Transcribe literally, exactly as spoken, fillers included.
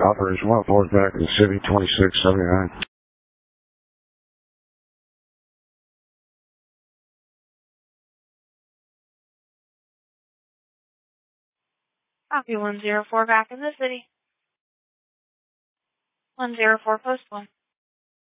Operation one four back in the city, twenty-six seventy-nine. Copy one zero four back in the city. one zero four post one.